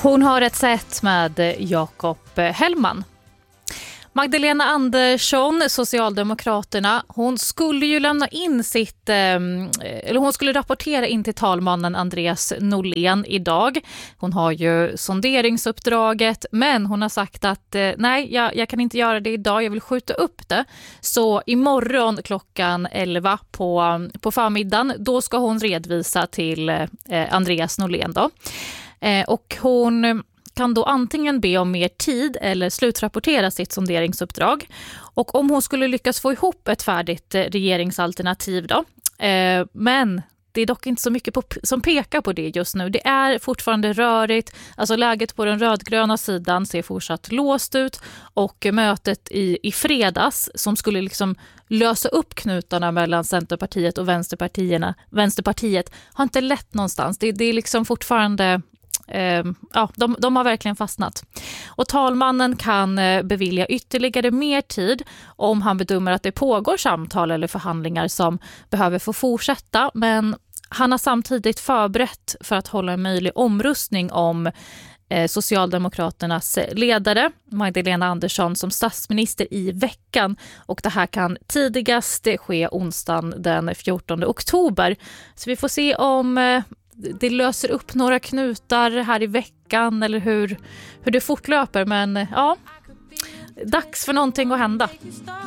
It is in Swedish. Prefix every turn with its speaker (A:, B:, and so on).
A: Hon har ett sätt med Jakob Hellman. Magdalena Andersson, Socialdemokraterna, hon skulle ju lämna in hon skulle rapportera in till talmannen Andreas Norlén idag. Hon har ju sonderingsuppdraget, men hon har sagt att nej, jag kan inte göra det idag, jag vill skjuta upp det. Så imorgon klockan 11 på förmiddagen, då ska hon redovisa till Andreas Norlén då. Och hon kan då antingen be om mer tid eller slutrapportera sitt sonderingsuppdrag. Och om hon skulle lyckas få ihop ett färdigt regeringsalternativ då, men det är dock inte så mycket som pekar på det just nu. Det är fortfarande rörigt, alltså läget på den rödgröna sidan ser fortsatt låst ut, och mötet i fredags som skulle liksom lösa upp knutarna mellan Centerpartiet och Vänsterpartiet har inte lett någonstans. Det är liksom fortfarande... de har verkligen fastnat. Och talmannen kan bevilja ytterligare mer tid om han bedömer att det pågår samtal eller förhandlingar som behöver få fortsätta, men han har samtidigt förberett för att hålla en möjlig omröstning om Socialdemokraternas ledare Magdalena Andersson som statsminister i veckan, och det här kan tidigast ske onsdagen den 14 oktober. Så vi får se om det löser upp några knutar här i veckan eller hur det fortlöper, men ja, dags för någonting att hända.